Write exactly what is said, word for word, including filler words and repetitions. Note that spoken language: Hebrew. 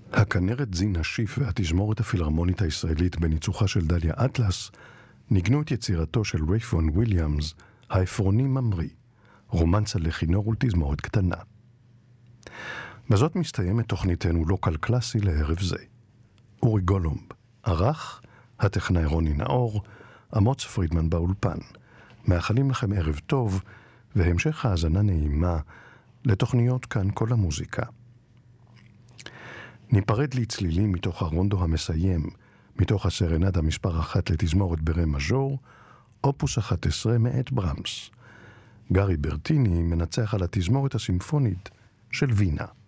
הכנרת זינה שיף והתזמורת הפילהרמונית הישראלית בניצוחה של דליה אטלס ניגנו את יצירתו של רייפון וויליאמס, העפרוני ממריא, רומנסה לכינור ולתזמורת קטנה. בזאת מסתיימת תוכניתנו לוקל קלאסי לערב זה. אורי גולומב, ערך, הטכנאי רוני נאור, אמוץ פרידמן באולפן. מאחלים לכם ערב טוב והמשך האזנה נעימה לתוכניות כאן כל המוזיקה. ניפרד לצלילים מתוך הרונדו המסיים, מתוך הסרנדה מספר אחת לתזמורת ברה מז'ור, אופוס אחת עשרה מאת ברמס. גרי ברטיני מנצח על התזמורת הסימפונית של וינה.